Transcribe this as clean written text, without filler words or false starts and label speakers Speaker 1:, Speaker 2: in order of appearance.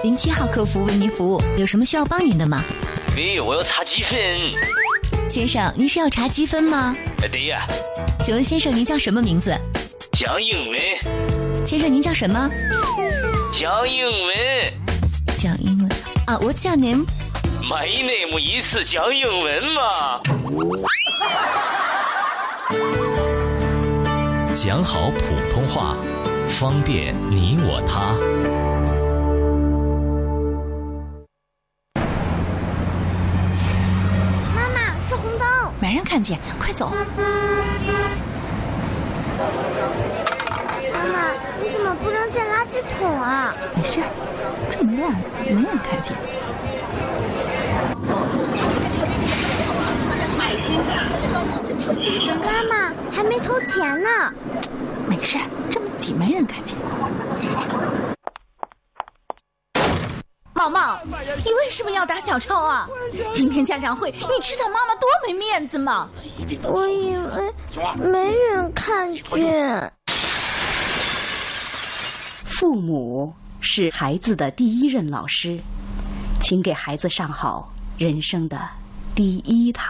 Speaker 1: 07号客服为您服务，有什么需要帮您的吗？
Speaker 2: 喂，我要查积分。
Speaker 1: 先生，您是要查积分吗？
Speaker 2: 对呀。
Speaker 1: 请问先生您叫什么名字？
Speaker 2: 讲英文。
Speaker 1: 先生您叫什么？
Speaker 2: 讲英文。
Speaker 1: 讲英文啊 ？What's your name?
Speaker 2: My name 意思讲英文嘛。
Speaker 3: 讲好普通话，方便你我他。
Speaker 4: 妈妈，是红灯，
Speaker 5: 没人看见，快走。
Speaker 4: 妈妈，你怎么不扔进垃圾桶啊？
Speaker 5: 没事，这么乱，没人看见。
Speaker 4: 妈妈，还没投钱呢。
Speaker 5: 没事，这么挤没人看见。毛毛，你为什么要打小抄啊？今天家长会，你知道妈妈多没面子吗？
Speaker 4: 我以为没人看见。
Speaker 6: 父母是孩子的第一任老师，请给孩子上好人生的第一堂